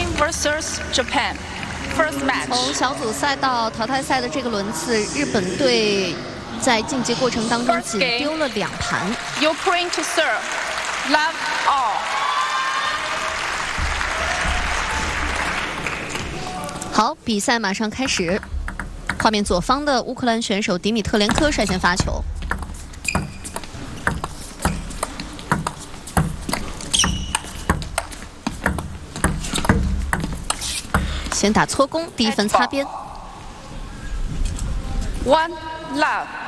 Ukraine versus Japan. First match. 从小组赛到淘汰赛的这个轮次，日本队在晋级过程当中仅丢了2盘。 Ukraine to serve. Love all. 好，比赛马上开始。画面左方的乌克兰选手迪米特连科率先发球。 先打搓攻，第1分擦边。 One love.